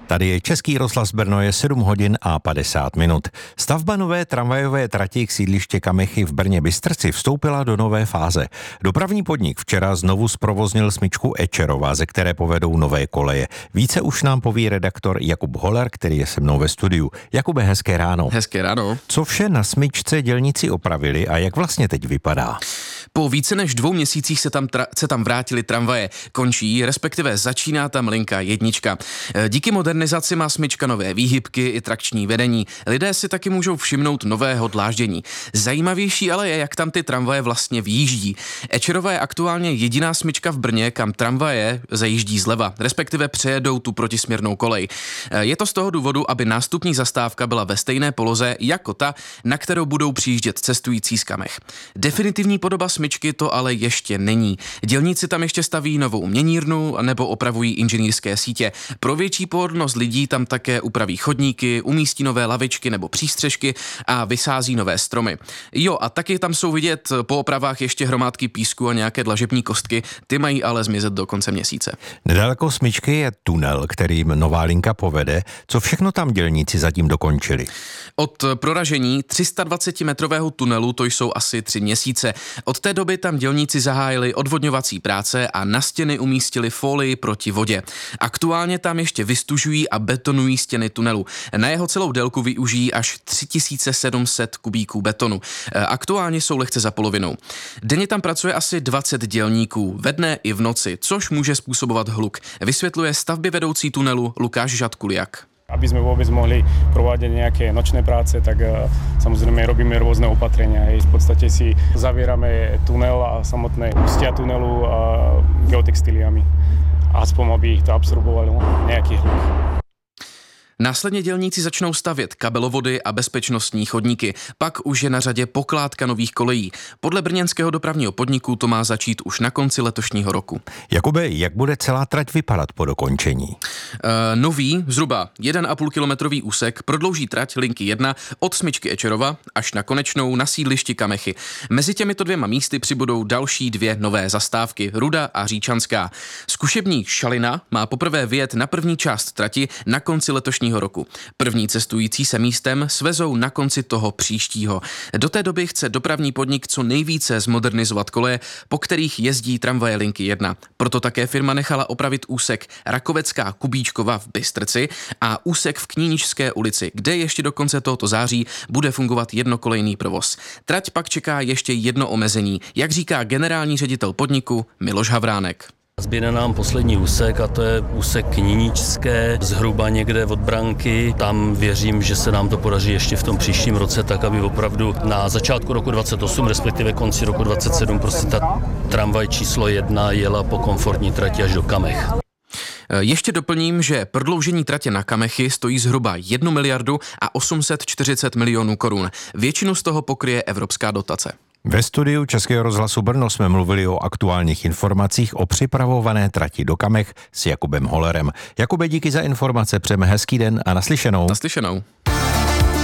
Tady je Český rozhlas Brno, je 7 hodin a 50 minut. Stavba nové tramvajové trati k sídliště Kamechy v Brně Bystrci vstoupila do nové fáze. Dopravní podnik včera znovu zprovoznil smyčku Ečerova, ze které povedou nové koleje. Více už nám poví redaktor Jakub Holer, který je se mnou ve studiu. Jakube, hezké ráno. Hezké ráno. Co vše na smyčce dělníci opravili a jak vlastně teď vypadá? Po více než 2 měsících se tam vrátily tramvaje. Končí, respektive začíná tam linka 1. Díky modernizaci má smyčka nové výhybky i trakční vedení. Lidé si taky můžou všimnout nového dláždění. Zajímavější ale je, jak tam ty tramvaje vlastně vyjíždí. Ečerova je aktuálně jediná smyčka v Brně, kam tramvaje zajíždí zleva, respektive přejedou tu protisměrnou kolej. Je to z toho důvodu, aby nástupní zastávka byla ve stejné poloze jako ta, na kterou budou přijíždět cestující z Kamech. Definitivní podoba smyčky to ale ještě není. Dělníci tam ještě staví novou měnírnu nebo opravují inženýrské sítě. Pro větší pohodlnost lidí tam také upraví chodníky, umístí nové lavičky nebo přístřešky a vysází nové stromy. Jo, a taky tam jsou vidět po opravách ještě hromádky písku a nějaké dlažební kostky, ty mají ale zmizet do konce měsíce. Nedaleko smyčky je tunel, kterým nová linka povede. Co všechno tam dělníci zatím dokončili? Od proražení 320-metrového tunelu to jsou asi 3 měsíce. Od té doby tam dělníci zahájili odvodňovací práce a na stěny umístili folii proti vodě. Aktuálně tam ještě vystužují a betonují stěny tunelu. Na jeho celou délku využijí až 3700 kubíků betonu. Aktuálně jsou lehce za polovinou. Denně tam pracuje asi 20 dělníků, ve dne i v noci, což může způsobovat hluk. Vysvětluje stavbě vedoucí tunelu Lukáš Žadkuliak. Aby sme vôbec mohli provádět nejaké nočné práce, tak samozrejme robíme rôzne opatrenia. V podstate si zavierame tunel a samotné ústia tunelu geotextiliami. Aspoň aby to absorbovalo nejaký hluk. Následně dělníci začnou stavět kabelovody a bezpečnostní chodníky. Pak už je na řadě pokládka nových kolejí. Podle brněnského dopravního podniku to má začít už na konci letošního roku. Jakube, jak bude celá trať vypadat po dokončení? Nový, zhruba 1,5 kilometrový úsek prodlouží trať linky 1 od smyčky Ečerova až na konečnou na sídlišti Kamechy. Mezi těmito 2 místy přibudou další 2 nové zastávky, Ruda a Říčanská. Zkušebník Šalina má poprvé vyjet na první část trati na konci letošního roku. První cestující se místem svezou na konci toho příštího. Do té doby chce dopravní podnik co nejvíce zmodernizovat koleje, po kterých jezdí tramvaje linky 1. Proto také firma nechala opravit úsek Rakovecká Kubíčkova v Bystrci a úsek v Kníničské ulici, kde ještě do konce tohoto září bude fungovat jednokolejný provoz. Trať pak čeká ještě jedno omezení, jak říká generální ředitel podniku Miloš Havránek. Zbyde nám poslední úsek a to je úsek Kníničské, zhruba někde od Branky. Tam věřím, že se nám to podaří ještě v tom příštím roce, tak aby opravdu na začátku roku 28, respektive konci roku 27, prostě ta tramvaj číslo 1 jela po komfortní trati až do Kamech. Ještě doplním, že prodloužení tratě na Kamechy stojí zhruba 1 miliardu a 840 milionů korun. Většinu z toho pokryje evropská dotace. Ve studiu Českého rozhlasu Brno jsme mluvili o aktuálních informacích o připravované trati do Kamech s Jakubem Holerem. Jakube, díky za informace, přejeme hezký den a naslyšenou. Naslyšenou.